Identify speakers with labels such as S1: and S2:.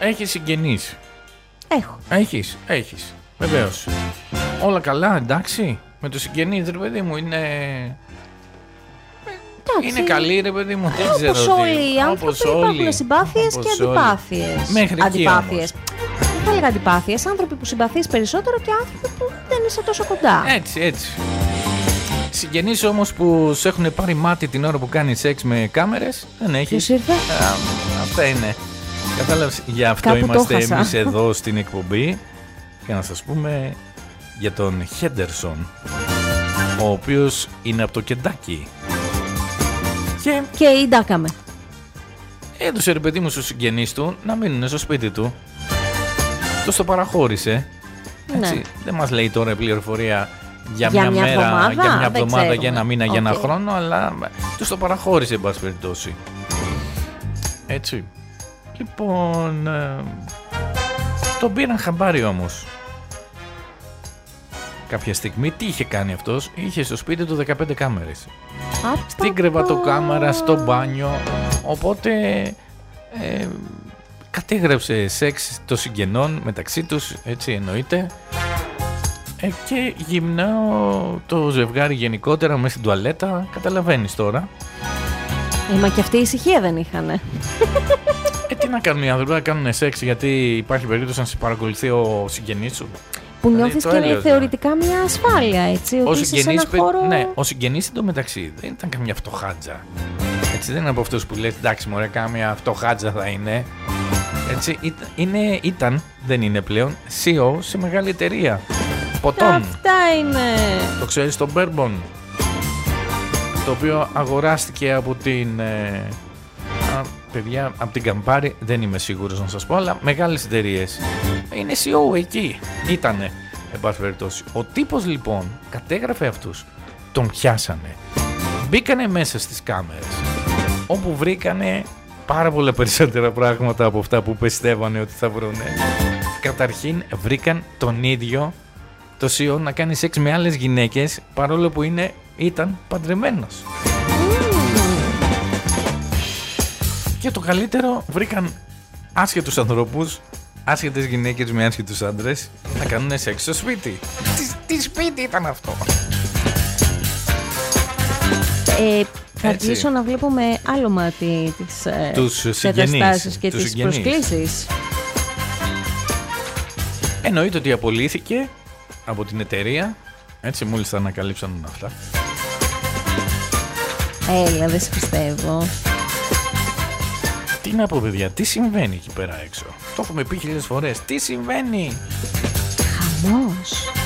S1: έχεις συγγενείς?
S2: Έχω.
S1: Έχεις. Βεβαίως. Όλα καλά, εντάξει. Με τους συγγενείς, ρε παιδί μου, είναι καλή, ρε παιδί μου. Δεν ξέρω.
S2: Όπως όλοι οι άνθρωποι υπάρχουν συμπάθειες και αντιπάθειες.
S1: Μέχρι εκεί όμως.
S2: Δεν θα έλεγα αντιπάθειες. Άνθρωποι που συμπαθείς περισσότερο και άνθρωποι που δεν είσαι τόσο κοντά.
S1: Έτσι. Συγγενείς όμως που σε έχουν πάρει μάτι την ώρα που κάνεις σεξ με κάμερες, δεν έχεις.
S2: Ποιος ήρθε?
S1: Αυτά είναι. Κατάλαβες, γι' αυτό
S2: κάπου
S1: είμαστε εμείς εδώ στην εκπομπή. Και να σας πούμε για τον Χέντερσον, ο οποίος είναι από το Κεντάκι.
S2: Και ιντάκαμε.
S1: Έδωσε, ρε παιδί μου, στους συγγενείς του να μείνουν στο σπίτι του. Τους το παραχώρησε. Έτσι. Ναι. Δεν μας λέει τώρα η πληροφορία για μια μέρα,
S2: εβδομάδα,
S1: για μια εβδομάδα, για ένα μήνα, για ένα
S2: Okay.
S1: χρόνο, αλλά τους το παραχώρησε, εν πάση περιπτώσει. Έτσι. Λοιπόν, τον πήραν χαμπάρι όμως. Κάποια στιγμή τι είχε κάνει αυτός? Είχε στο σπίτι του 15 κάμερες. Στην κρεβατοκάμαρα, στο μπάνιο. Οπότε κατέγραψε σεξ των συγγενών μεταξύ τους, έτσι εννοείται. Και γυμνάω το ζευγάρι γενικότερα μέσα στην τουαλέτα. Καταλαβαίνεις τώρα.
S2: Μα και αυτή η ησυχία δεν είχανε.
S1: Τι να κάνουν οι άνθρωποι? Να κάνουν σεξ γιατί υπάρχει περίπτωση να σε παρακολουθεί ο συγγενής σου.
S2: Που νιώθεις και θεωρητικά μια ασφάλεια, έτσι. Ότι είσαι σε ένα χώρο...
S1: Ναι, ο συγγενής εντωμεταξύ δεν ήταν καμιά φτωχάτζα. Έτσι, δεν είναι από αυτούς που λέει εντάξει μωρέ, κάμια φτωχάτζα θα είναι. Έτσι, δεν είναι πλέον CEO σε μεγάλη εταιρεία ποτών.
S2: Αυτά είναι.
S1: Το ξέρεις, το Bourbon, το οποίο αγοράστηκε από την παιδιά, από την Campari, δεν είμαι σίγουρος να σας πω, αλλά μεγάλες εταιρείες. Είναι CEO εκεί. Ήτανε, εν πάση περιπτώσει. Ο τύπος λοιπόν κατέγραφε αυτούς. Τον πιάσανε. Μπήκανε μέσα στις κάμερες, όπου βρήκανε πάρα πολλά περισσότερα πράγματα από αυτά που πιστεύανε ότι θα βρούνε. Καταρχήν βρήκαν τον ίδιο το CEO να κάνει σεξ με άλλες γυναίκες, παρόλο που ήταν παντρεμένος. Και το καλύτερο, βρήκαν άσχετους ανθρώπους, άσχετες γυναίκες με άσχετους άντρες να κάνουν σεξ στο σπίτι. Τι σπίτι ήταν αυτό?
S2: Θα αρχίσω να βλέπουμε άλλο μάτι τις εγκαταστάσεις και τις προσκλήσεις.
S1: Εννοείται ότι απολύθηκε από την εταιρεία. Έτσι, μόλις τα ανακαλύψαν αυτά.
S2: Έλα, δεν σε πιστεύω.
S1: Τι να πω, παιδιά, τι συμβαίνει εκεί πέρα έξω? Το έχουμε πει 1000 φορές. Τι συμβαίνει?
S2: Χαμός.